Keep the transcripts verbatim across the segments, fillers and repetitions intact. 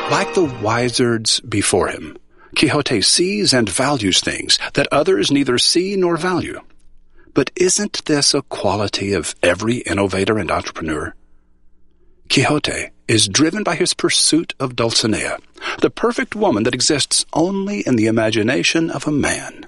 Like the wizards before him, Quixote sees and values things that others neither see nor value. But isn't this a quality of every innovator and entrepreneur? Quixote is driven by his pursuit of Dulcinea, the perfect woman that exists only in the imagination of a man.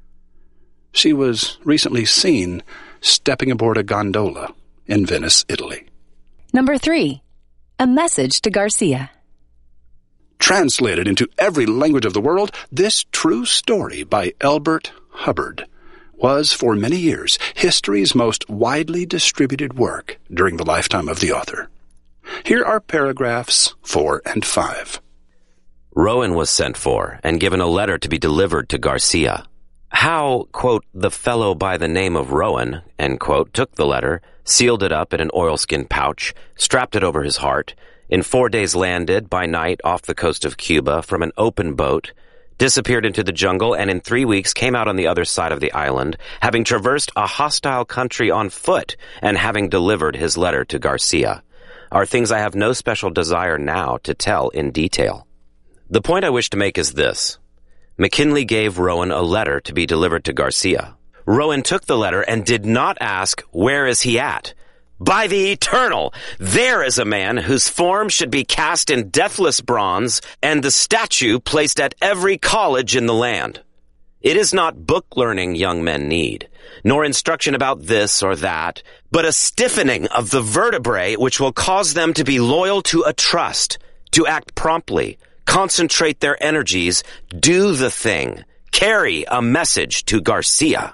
She was recently seen stepping aboard a gondola in Venice, Italy. Number three, A Message to Garcia. Translated into every language of the world, this true story by Elbert Hubbard was, for many years, history's most widely distributed work during the lifetime of the author. Here are paragraphs four and five. Rowan was sent for and given a letter to be delivered to Garcia. How, quote, the fellow by the name of Rowan, end quote, took the letter, sealed it up in an oilskin pouch, strapped it over his heart, in four days landed by night off the coast of Cuba from an open boat, disappeared into the jungle, and in three weeks came out on the other side of the island, having traversed a hostile country on foot and having delivered his letter to Garcia, are things I have no special desire now to tell in detail. The point I wish to make is this. McKinley gave Rowan a letter to be delivered to Garcia. Rowan took the letter and did not ask, where is he at? By the eternal, there is a man whose form should be cast in deathless bronze and the statue placed at every college in the land. It is not book learning young men need, nor instruction about this or that, but a stiffening of the vertebrae which will cause them to be loyal to a trust, to act promptly, concentrate their energies, do the thing, carry a message to Garcia.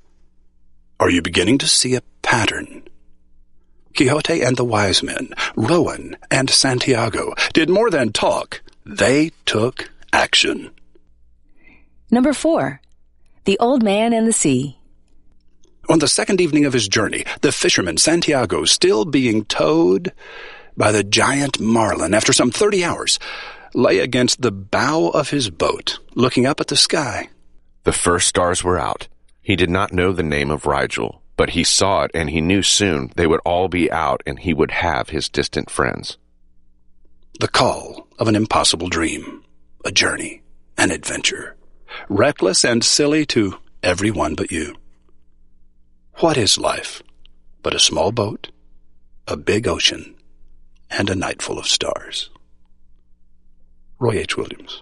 Are you beginning to see a pattern? Quixote and the wise men, Rowan and Santiago, did more than talk. They took action. Number four, The Old Man and the Sea. On the second evening of his journey, the fisherman Santiago, still being towed by the giant marlin after some thirty hours, lay against the bow of his boat, looking up at the sky. The first stars were out. He did not know the name of Rigel, but he saw it, and he knew soon they would all be out, and he would have his distant friends. The call of an impossible dream, a journey, an adventure, reckless and silly to everyone but you. What is life but a small boat, a big ocean, and a night full of stars? Roy H. Williams.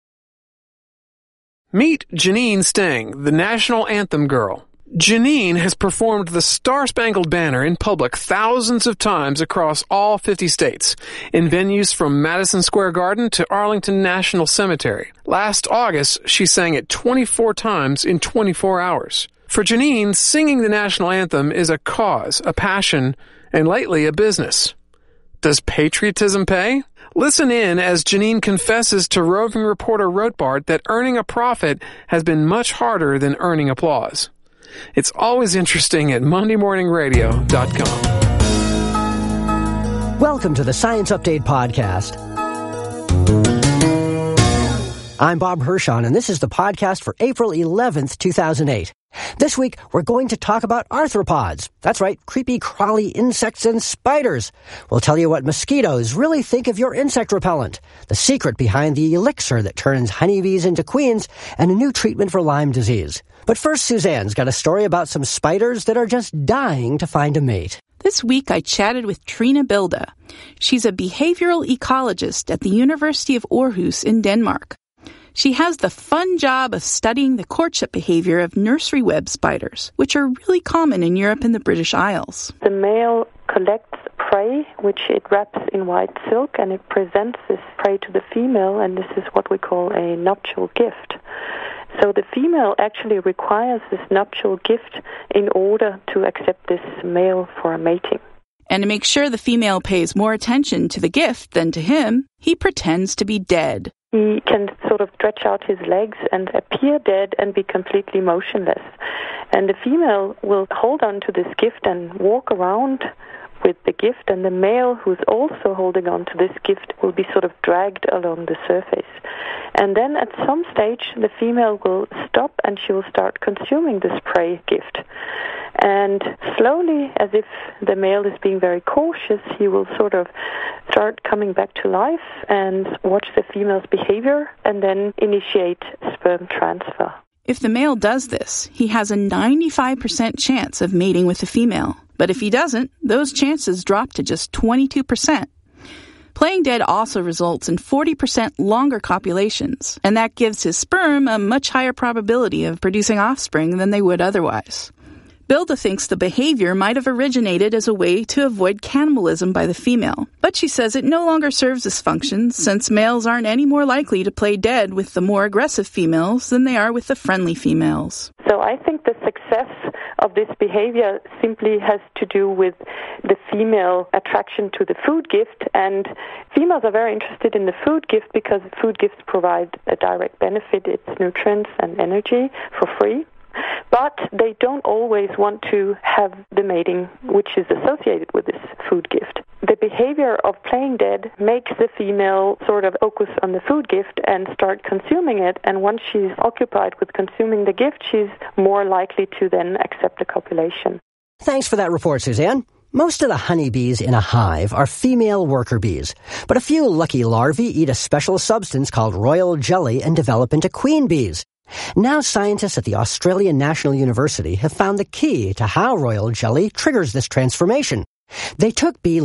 Meet Janine Stang, the national anthem girl. Janine has performed the Star-Spangled Banner in public thousands of times across all fifty states, in venues from Madison Square Garden to Arlington National Cemetery. Last August, she sang it twenty-four times in twenty-four hours. For Janine, singing the national anthem is a cause, a passion, and lately a business. Does patriotism pay? Listen in as Janine confesses to roving reporter Rothbard that earning a profit has been much harder than earning applause. It's always interesting at monday morning radio dot com. Welcome to the Science Update Podcast. I'm Bob Hirschon, and this is the podcast for April eleventh, two thousand eight. This week, we're going to talk about arthropods. That's right, creepy, crawly insects and spiders. We'll tell you what mosquitoes really think of your insect repellent, the secret behind the elixir that turns honeybees into queens, and a new treatment for Lyme disease. But first, Suzanne's got a story about some spiders that are just dying to find a mate. This week, I chatted with Trina Bilde. She's a behavioral ecologist at the University of Aarhus in Denmark. She has the fun job of studying the courtship behavior of nursery web spiders, which are really common in Europe and the British Isles. The male collects prey, which it wraps in white silk, and it presents this prey to the female, and this is what we call a nuptial gift. So the female actually requires this nuptial gift in order to accept this male for a mating. And to make sure the female pays more attention to the gift than to him, he pretends to be dead. He can sort of stretch out his legs and appear dead and be completely motionless. And the female will hold on to this gift and walk around with the gift, and the male who's also holding on to this gift will be sort of dragged along the surface. And then at some stage, the female will stop and she will start consuming this prey gift. And slowly, as if the male is being very cautious, he will sort of start coming back to life and watch the female's behavior and then initiate sperm transfer. If the male does this, he has a ninety-five percent chance of mating with the female. But if he doesn't, those chances drop to just twenty-two percent. Playing dead also results in forty percent longer copulations, and that gives his sperm a much higher probability of producing offspring than they would otherwise. Bilda thinks the behavior might have originated as a way to avoid cannibalism by the female, but she says it no longer serves this function since males aren't any more likely to play dead with the more aggressive females than they are with the friendly females. So I think the success of this behavior simply has to do with the female attraction to the food gift, and females are very interested in the food gift because food gifts provide a direct benefit, it's nutrients and energy for free. But they don't always want to have the mating which is associated with this food gift. The behavior of playing dead makes the female sort of focus on the food gift and start consuming it, and once she's occupied with consuming the gift, she's more likely to then accept the copulation. Thanks for that report, Suzanne. Most of the honeybees in a hive are female worker bees, but a few lucky larvae eat a special substance called royal jelly and develop into queen bees. Now scientists at the Australian National University have found the key to how royal jelly triggers this transformation. They took bee